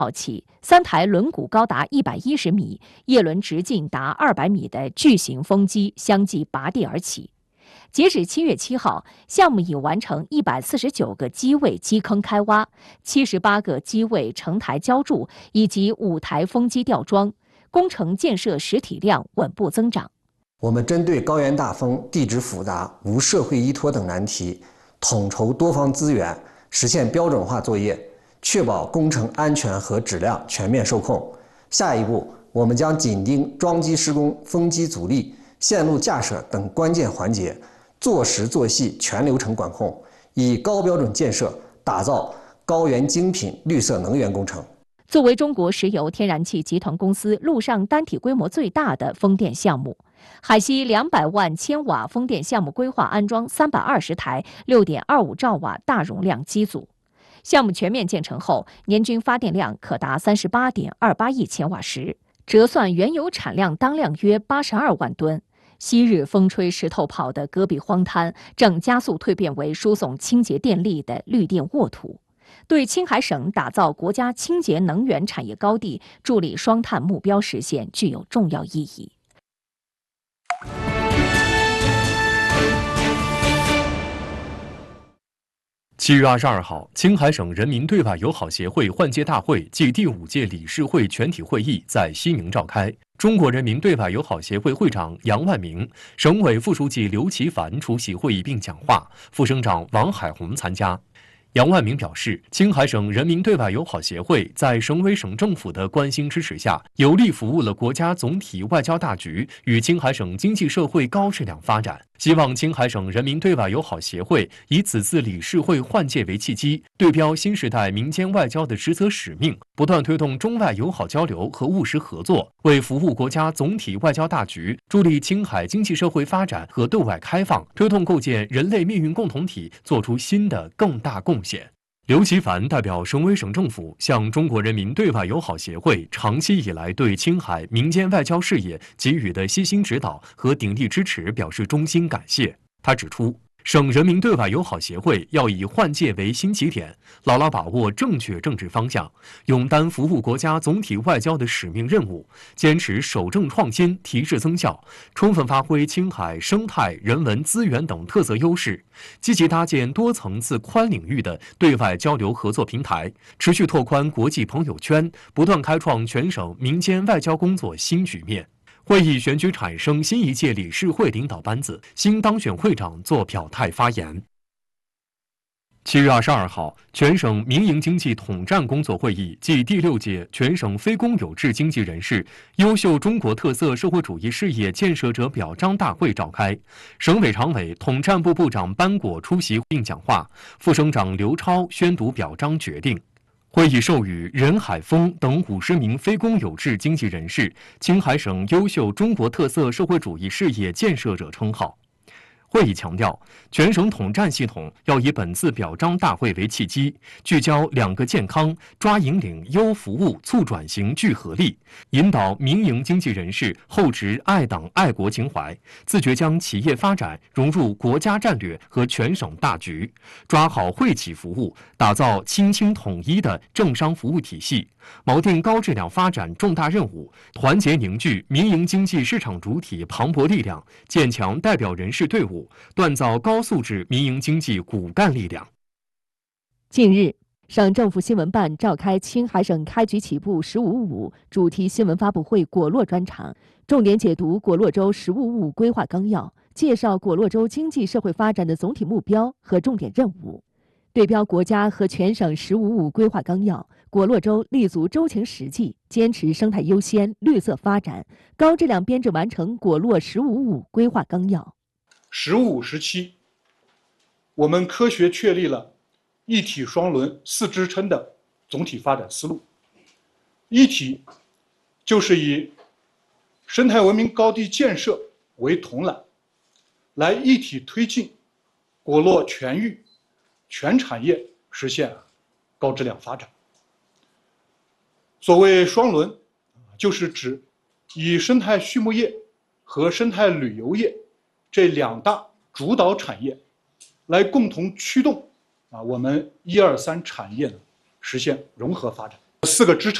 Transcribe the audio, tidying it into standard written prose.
起，3台轮毂高达110米、叶轮直径达200米的巨型风机相继拔地而起。截止7月7号，项目已完成149个机位基坑开挖，78个机位成台浇筑，以及5台风机吊装，工程建设实体量稳步增长。 我们针对高原大风、地质复杂、无社会依托等难题，统筹多方资源，实现标准化作业，确保工程安全和质量全面受控。下一步，我们将紧盯装机施工、风机阻力、线路架设等关键环节，做实做细全流程管控，以高标准建设打造高原精品绿色能源工程。 作为中国石油天然气集团公司陆上单体规模最大的风电项目，海西200万千瓦风电项目规划安装320台6.25兆瓦大容量机组。项目全面建成后，年均发电量可达38.28亿千瓦时，折算原有产量当量约82万吨。昔日风吹石头跑的戈壁荒滩，正加速蜕变为输送清洁电力的绿电沃土。对青海省打造国家清洁能源产业高地、助力双碳目标实现具有重要意义。 7月22号，青海省人民对外友好协会换届大会暨第5届理事会全体会议在西宁召开。中国人民对外友好协会会长杨万明、省委副书记刘奇凡出席会议并讲话，副省长王海红参加。杨万明表示，青海省人民对外友好协会在省委省政府的关心支持下，有力服务了国家总体外交大局与青海省经济社会高质量发展。希望青海省人民对外友好协会以此次理事会换届为契机，对标新时代民间外交的职责使命，不断推动中外友好交流和务实合作，为服务国家总体外交大局、助力青海经济社会发展和对外开放、推动构建人类命运共同体做出新的更大贡献。刘奇凡代表省委省政府向中国人民对外友好协会长期以来对青海民间外交事业给予的悉心指导和鼎力支持表示衷心感谢。他指出，省人民对外友好协会要以换届为新起点，牢牢把握正确政治方向，勇担服务国家总体外交的使命任务，坚持守正创新、提质增效，充分发挥青海生态、人文资源等特色优势，积极搭建多层次、宽领域的对外交流合作平台，持续拓宽国际朋友圈，不断开创全省民间外交工作新局面。会议选举产生新一届理事会领导班子，新当选会长作表态发言。7月22号，全省民营经济统战工作会议暨第6届全省非公有制经济人士优秀中国特色社会主义事业建设者表彰大会召开，省委常委、统战部部长班果出席并讲话，副省长刘超宣读表彰决定。会议授予任海峰等50名非公有制经济人士青海省优秀中国特色社会主义事业建设者称号。会议强调，全省统战系统要以本次表彰大会为契机，聚焦2个健康，抓引领优服务、促转型聚合力，引导民营经济人士厚植爱党爱国情怀，自觉将企业发展融入国家战略和全省大局，抓好惠企服务，打造亲青统一的政商服务体系，锚定高质量发展重大任务，团结凝聚民营经济市场主体磅礴力量，建强代表人士队伍，锻造高素质民营经济骨干力量。 近日，省政府新闻办召开青海省开局起步“十五五”主题新闻发布会果洛专场，重点解读果洛州“十五五”规划纲要，介绍果洛州经济社会发展的总体目标和重点任务。对标国家和全省“十五五”规划纲要，果洛州立足州情实际，坚持生态优先、绿色发展，高质量编制完成果洛“十五五”规划纲要。 15时期，我们科学确立了一体双轮4支撑的总体发展思路。一体就是以生态文明高地建设为统揽，来一体推进果洛全域、全产业实现高质量发展。所谓双轮，就是指以生态畜牧业和生态旅游业这2大主导产业来共同驱动我们1、2、3产业实现融合发展。 4个支撑。